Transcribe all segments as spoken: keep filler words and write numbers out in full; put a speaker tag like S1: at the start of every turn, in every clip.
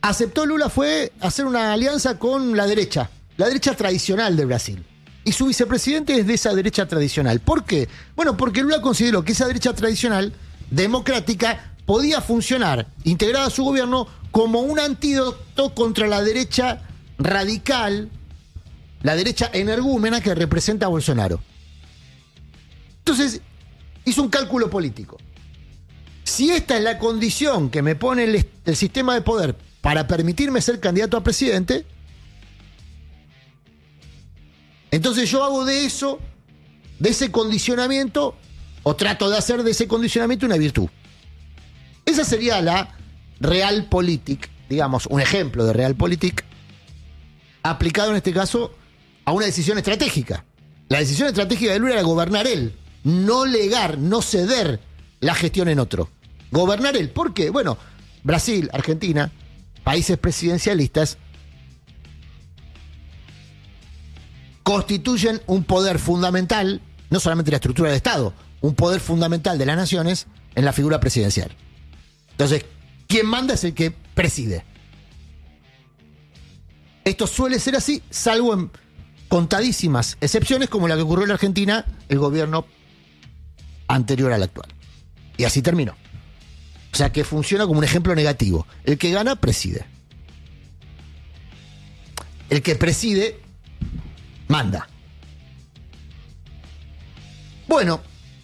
S1: aceptó Lula fue hacer una alianza con la derecha, la derecha tradicional de Brasil. Y su vicepresidente es de esa derecha tradicional. ¿Por qué? Bueno, porque Lula consideró que esa derecha tradicional, democrática, podía funcionar, integrada a su gobierno, como un antídoto contra la derecha radical, la derecha energúmena que representa a Bolsonaro. Entonces, hizo un cálculo político. Si esta es la condición que me pone el, el sistema de poder para permitirme ser candidato a presidente, entonces yo hago de eso, de ese condicionamiento, o trato de hacer de ese condicionamiento una virtud. Esa sería la realpolitik, digamos, un ejemplo de realpolitik, aplicado en este caso a una decisión estratégica. La decisión estratégica de Lula era gobernar él, no legar, no ceder la gestión en otro. Gobernar él. ¿Por qué? Bueno, Brasil, Argentina, países presidencialistas, constituyen un poder fundamental, no solamente la estructura del Estado, un poder fundamental de las naciones en la figura presidencial. Entonces, quien manda es el que preside. Esto suele ser así, salvo en contadísimas excepciones, como la que ocurrió en la Argentina, el gobierno anterior al actual. Y así terminó. O sea que funciona como un ejemplo negativo. El que gana, preside. El que preside, manda. Bueno.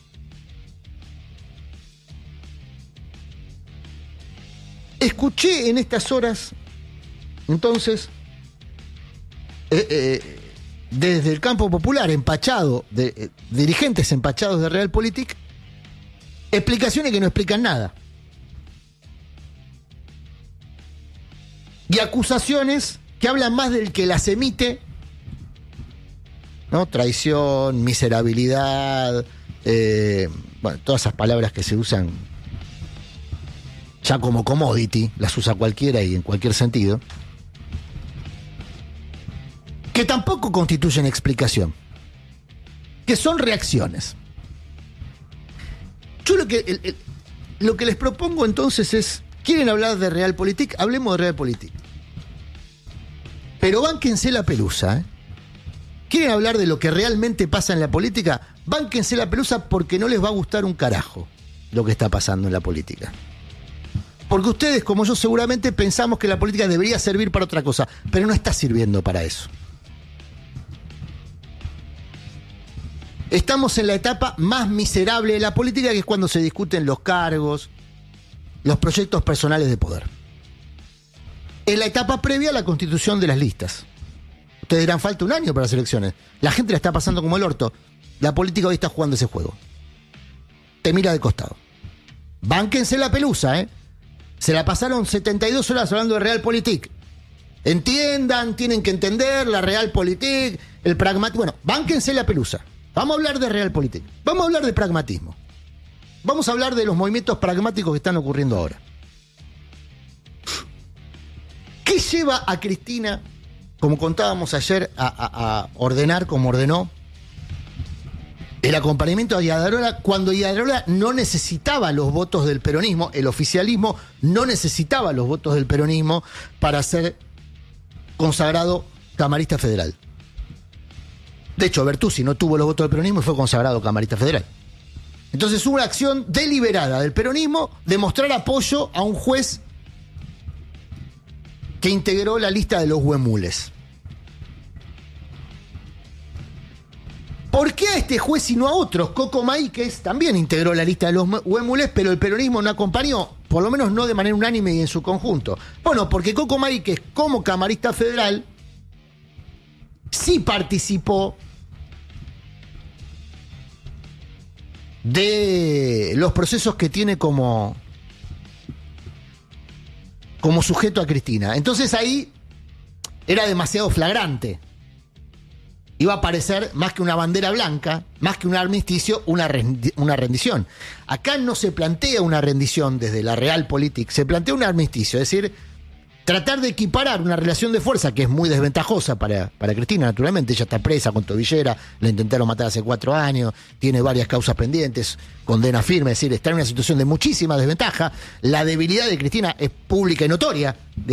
S1: Escuché en estas horas, entonces, eh, eh, desde el campo popular, empachado, de, eh, dirigentes empachados de realpolitik, explicaciones que no explican nada. Y acusaciones que hablan más del que las emite, ¿no? Traición, miserabilidad, eh, bueno, todas esas palabras que se usan ya como commodity, las usa cualquiera y en cualquier sentido, que tampoco constituyen explicación, que son reacciones. Yo lo que, el, el, lo que les propongo entonces es, ¿quieren hablar de realpolitik? Hablemos de realpolitik. Pero bánquense la pelusa, ¿eh? ¿Quieren hablar de lo que realmente pasa en la política? Bánquense la pelusa porque no les va a gustar un carajo lo que está pasando en la política. Porque ustedes, como yo, seguramente pensamos que la política debería servir para otra cosa, pero no está sirviendo para eso. Estamos en la etapa más miserable de la política, que es cuando se discuten los cargos, los proyectos personales de poder. Es la etapa previa a la constitución de las listas. Ustedes dirán, falta un año para las elecciones. La gente la está pasando como el orto. La política hoy está jugando ese juego. Te mira de costado. Bánquense la pelusa, ¿eh? Se la pasaron setenta y dos horas hablando de realpolitik. Entiendan, tienen que entender la realpolitik, el pragmatismo. Bueno, bánquense la pelusa. Vamos a hablar de realpolitik. Vamos a hablar de pragmatismo. Vamos a hablar de los movimientos pragmáticos que están ocurriendo ahora. ¿Qué lleva a Cristina, como contábamos ayer, a, a, a ordenar como ordenó el acompañamiento a Iadarola cuando Iadarola no necesitaba los votos del peronismo? El oficialismo no necesitaba los votos del peronismo para ser consagrado camarista federal. De hecho, Bertuzzi no tuvo los votos del peronismo y fue consagrado camarista federal. Entonces hubo una acción deliberada del peronismo de mostrar apoyo a un juez que integró la lista de los huemules. ¿Por qué a este juez y no a otros? Coco Maíquez también integró la lista de los huemules, pero el peronismo no acompañó, por lo menos no de manera unánime y en su conjunto. Bueno, porque Coco Maíquez, como camarista federal, sí participó de los procesos que tiene como, como sujeto a Cristina. Entonces ahí era demasiado flagrante. Iba a parecer más que una bandera blanca, más que un armisticio, una, rendi- una rendición. Acá no se plantea una rendición desde la realpolitik, se plantea un armisticio, es decir, tratar de equiparar una relación de fuerza que es muy desventajosa para, para Cristina, naturalmente. Ella está presa con tobillera, la intentaron matar hace cuatro años, tiene varias causas pendientes, condena firme, es decir, está en una situación de muchísima desventaja. La debilidad de Cristina es pública y notoria.